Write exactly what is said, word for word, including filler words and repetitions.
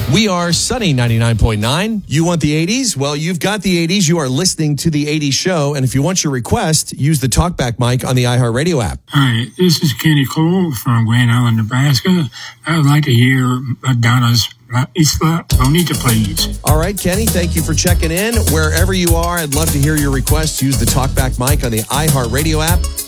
We are Sunny ninety-nine point nine. You want the eighties? Well, you've got the eighties. You are listening to the eighties show. And if you want your request, use the TalkBack mic on the iHeartRadio app. Hi, this is Kenny Cole from Grand Island, Nebraska. I would like to hear Madonna's La Isla Bonita, please. All right, Kenny, thank you for checking in. Wherever you are, I'd love to hear your request. Use the TalkBack mic on the iHeartRadio app.